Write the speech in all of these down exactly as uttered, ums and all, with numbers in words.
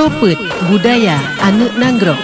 Propet Budaya Anu Nanggro.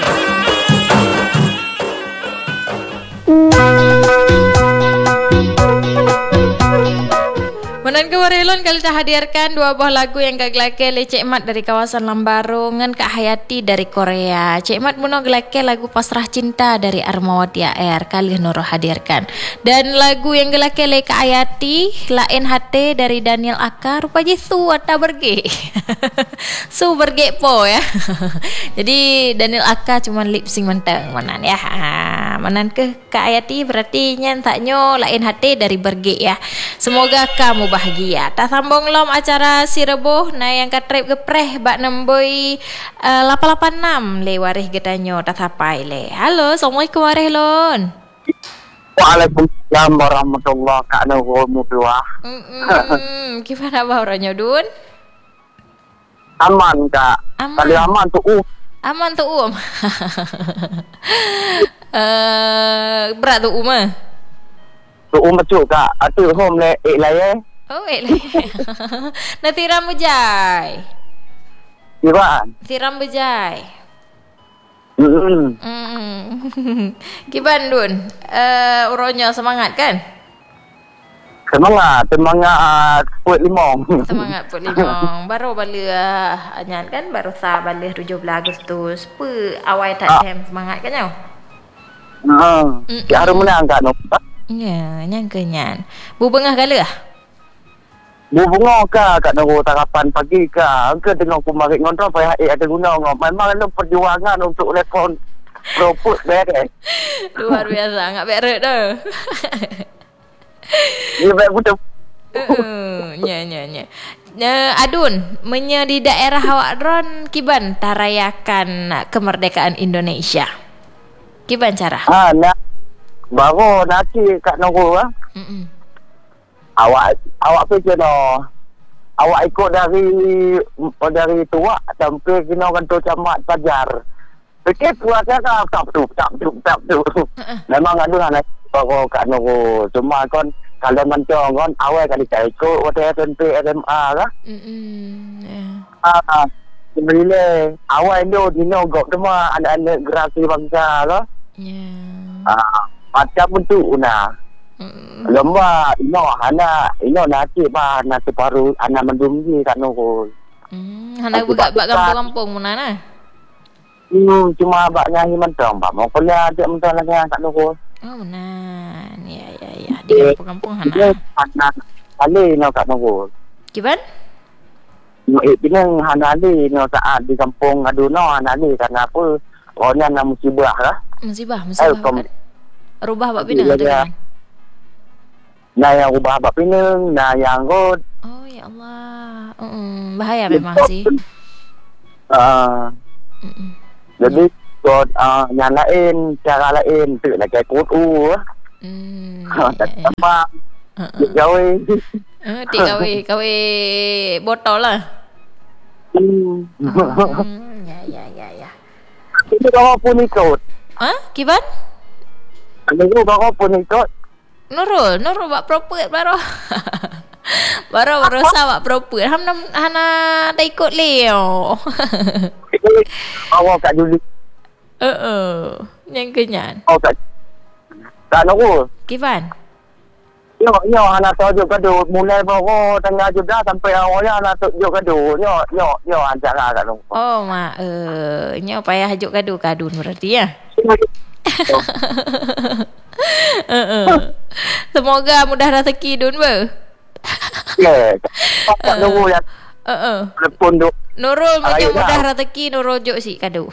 Menan ke Warelon kali kita hadirkan dua buah lagu yang gaglake oleh Cik Mat dari kawasan Lambaro dengan Kak Hayati dari Korea. Cik Mat muno gelake lagu Pasrah Cinta dari Armawati A R kali Noro hadirkan. Dan lagu yang gelake oleh Kak Hayati Lain Hati dari Daniel Aka rupanya su atau berge. Su berge po ya. Jadi Daniel Aka cuma lip sync menteng menan ya. Ha, menan ke Kak Hayati berarti nyantaknyo Lain Hati dari berge ya. Semoga kamu bahagia. Tak sambung lom acara si reboh na yang katrip gepreh bak nemboi uh, lapan lapan enam le warih gedanyo tak sapai le. Halo, Assalamualaikum warih lon. Waalaikumsalam warahmatullahi wabarakatuh. Hmm, gimana bauranya Dun? Aman Kak. Aman. Kali aman tu uh. Aman tu um. uh, berat tu um. Tu um macuk Kak. Atu home le ek laye. Oh, eh lah. Nanti rambu jai. Kiban. Tiram bejai. Hmm. Hmm. Kiban Dun. Uh, uronyo semangat kan? Semangat, semangat puat limong. Semangat put limong. Baru bala anyan kan baru sah bala tujuh belas Agustus. Pe awal tak dem semangat kan yo? Ha. Ya harum menang Kak no. Ya, nyan kenyan. Bu bengah gala ah? Bu bunga Kak kat nang tarapan pagi Kak. Engke tengok aku mari ngontrol payah eh ada guna ngop. Memang ada perjuangan untuk telefon proput beres. Luar biasa, ngak beret dah. Ni baik betul. Uh, nya nya nya. Uh, Adun, menye di daerah awak ron kiban tarayakan kemerdekaan Indonesia. Kiban cara? Ha nak baru nanti kat nongko ah. Hmm. Awak awak pergi no. Awak ikut dari dari tua sampai kena kantor camat Pajar. Fikir puasa kan tak tu tak tu tak tu. Memang ada lah nak baru kat nongko. Cuma kon kalau mencong kon awal kali tak ikut waktu S M P S M A lah. Hmm. Ah, bila awal tu dino gok semua anak-anak generasi bangsa lah. Ya. Ah, macam tu nah. Mm. Lomba ino hana ino nasi pa nasi paru anak mendunggi kat nongko. Hmm, hana buka bak kampung-kampung mana nah. Hmm, cuma bak nyanyi mentong pak. Mau kuliah dia mentong lagi kat nongko. Oh, nah. Ya ya ya di kampung-kampung hana. Hana kali no kat nongko. Kiban? Mo eh pinang hana ali no saat di kampung aduno hana ali karena apa? Orangnya nak musibah lah. Musibah, musibah. Eh, rubah bak pinang tu kan. Nah yang ubah bab pinang, nah yang god. Oh ya Allah. Uh-uh. Bahaya memang sih. Uh, uh-uh. Jadi god uh, yang lain, cara lain, tu nak kayak kod u. Hmm. Tak apa. Gawe. Eh, tik gawe, gawe botol lah. Hmm. Ya ya ya ya. Itu kau pun ikut. Ah, kiban? Itu kau pun ikut. Nurul, Nurul buat proper baru. Baru berusaha buat proper. Hana hana dah ikut leo. Awak kat Juli. Eh eh, yang kenyan. Oh kat. Tak nak. Kiban? Yo yo hana tunjuk kado mulai baru tengah juga sampai awalnya hana tunjuk kado. Yo yo yo acara kat lu. Oh mak eh, nyo payah hajuk kadu kadun berarti ya. Uh-uh. Semoga mudah rezeki Dun ber. Ya. Tak nunggu ya. Uh-uh. Telefon tu. Nurul macam mudah rezeki Nurul juk si kadu.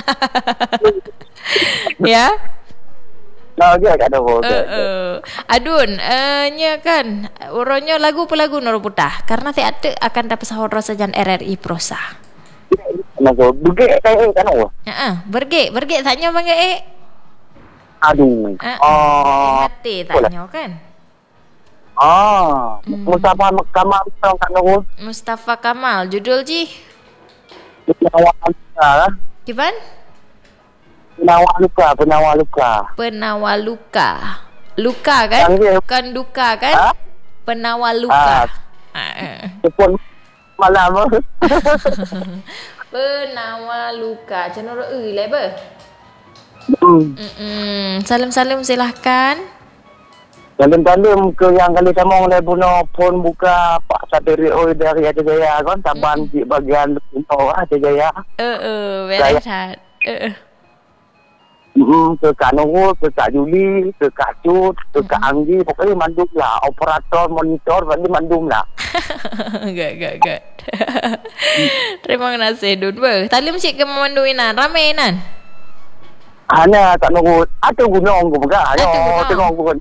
Ya. Nah, dia kat dah. Uh-uh. Adun, uh, nya kan uronyo lagu apa lagu Nurul Putah karena teater akan dapat sahur sajan R R I Prosa. Nak bergek kayak kan oh. Heeh, bergek, bergek tanya bang eh. Aduh. Uh, oh. hati tanya kan. Ah, hmm. Mustafa Kamal tong kat nunggu. Mustafa Kamal, judul ji. Penawar luka. Kiban? Penawar luka, penawar luka. Penawar luka. Luka kan? Bukan duka kan? Ha? Penawar luka. Ah. Uh. Malam. Penawar luka. Cenuruk ui lah ber. Hmm. Mm-mm. Salam-salam silahkan. Dalam-dalam ke yang kali sama oleh buno pun buka Pak Sadiri Oi dari Aceh Jaya kan. Taban di bagian Pulau Aceh Jaya. Eh, eh, berehat. Eh, eh. Hmm, ke Kak Nurul, ke Kak Juli, ke Kak Cut, ke Kak Anggi. Pokoknya mandum lah. Operator, monitor, berarti mandum lah. Good, good, good. Terima kasih, Dun. Ber, talim cik ke memandu inan. Ramai inan? Hanya Kak Nurul. Ada gunung ke pegang. Ada gunung. Tengok pun.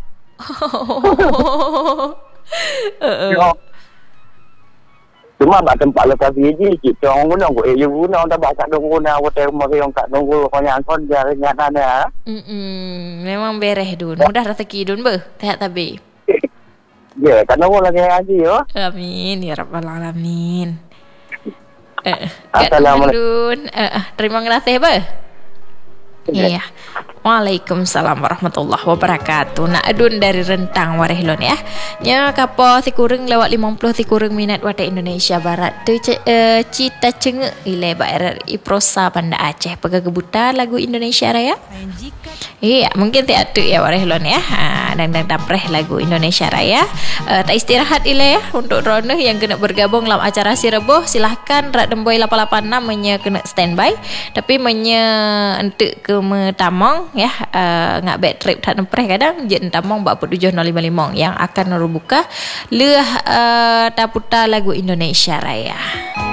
uh, uh. Cuma bak tempat lokasi je kita orang guna ko eh guna dah bak kat guna hotel mari orang kat nunggu banyak kon jar nyata dah. Hmm, memang beres Dun. Mudah rezeki Dun ber. Tehat tabi. Ya, kat nunggu lagi haji yo. Amin ya rabbal alamin. Eh, Assalamualaikum. Dun. Uh, terima kasih ber. Iya. Waalaikumsalam warahmatullahi wabarakatuh. Nak adun dari Rentang Warehlon ya. Nya kapo si kurang lewat lima puluh si kurang minat wata Indonesia Barat tu uh, cita cengek ile baer Iprosa Banda Aceh pega kebuta lagu Indonesia Raya. Iya, mungkin tak ada ya Warehlon ya. Ha, dan dan dapreh lagu Indonesia Raya. Uh, tak istirahat ile ya untuk drone yang kena bergabung dalam acara si reboh silahkan rat demboi lapan lapan enam menye kena standby tapi menye entek ke metamong ya uh, ngak bad trip tak nempreh kadang je entamong bak tujuh nol lima lima yang akan merubuka leh uh, taputa lagu Indonesia Raya.